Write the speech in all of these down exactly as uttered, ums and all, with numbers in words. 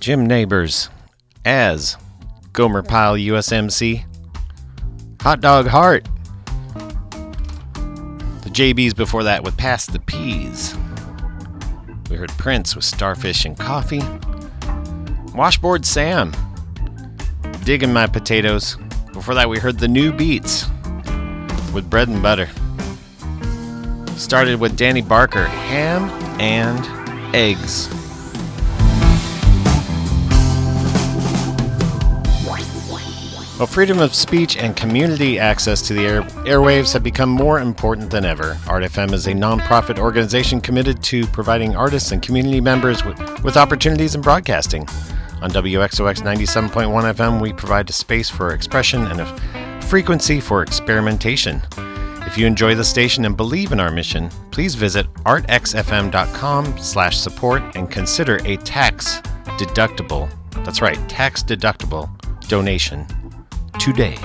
Jim Neighbors as Gomer Pyle U S M C. Hot Dog Heart. The J Bs before that with Pass the Peas. We heard Prince with Starfish and Coffee. Washboard Sam, Digging My Potatoes. Before that we heard The New Beats with Bread and Butter. Started with Danny Barker, Ham and Eggs. Well, freedom of speech and community access to the air, airwaves have become more important than ever. Art F M is a non-profit organization committed to providing artists and community members with, with opportunities in broadcasting. On W X O X ninety-seven point one F M, we provide a space for expression and a frequency for experimentation. If you enjoy the station and believe in our mission, please visit artxfm.com slash support and consider a tax-deductible, that's right, tax-deductible donation today.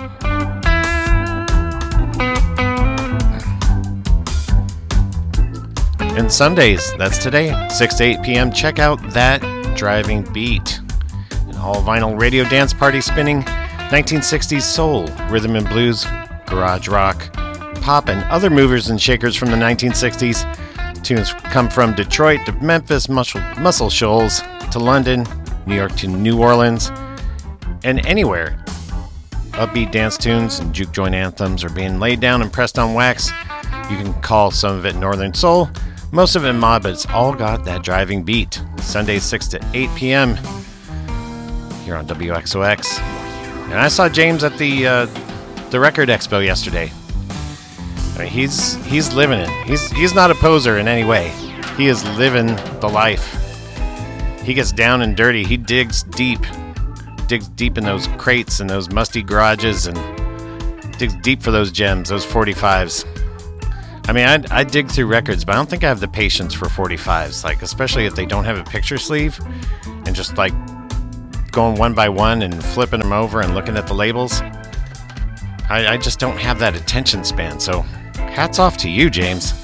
And Sundays, that's today, six to eight p.m., check out That Driving Beat. An all-vinyl radio dance party spinning nineteen sixties soul, rhythm and blues, garage rock, pop, and other movers and shakers from the nineteen sixties. Tunes come from Detroit to Memphis, Muscle, Muscle Shoals to London, New York to New Orleans, and anywhere. Upbeat dance tunes and juke joint anthems are being laid down and pressed on wax. You can call some of it Northern Soul, most of it mod, but it's all got that driving beat. Sundays six to eight p.m. here on W X O X. And I saw James at the uh, the Record Expo yesterday. I mean, he's he's living it. He's he's not a poser in any way. He is living the life. He gets down and dirty. He digs deep. Digs deep in those crates and those musty garages and digs deep for those gems, those forty-fives. I mean, I I dig through records, but I don't think I have the patience for forty-fives, like especially if they don't have a picture sleeve and just like going one by one and flipping them over and looking at the labels. I, I just don't have that attention span, so hats off to you, James.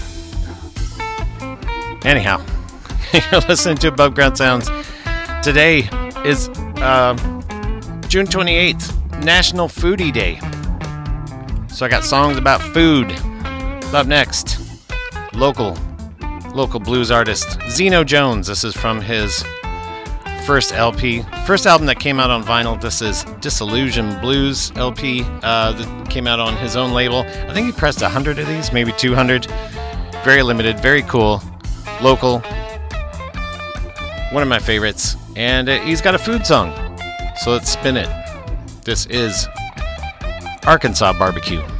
Anyhow, you're listening to Above Ground Sounds. Today is uh, June twenty-eighth, National Foodie Day. So I got songs about food. Up next, local, local blues artist Zeno Jones. This is from his first L P, first album that came out on vinyl. This is Disillusion Blues L P uh, that came out on his own label. I think he pressed one hundred of these, maybe two hundred. Very limited, very cool, local. One of my favorites. And uh, he's got a food song. So let's spin it. This is Arkansas Barbecue.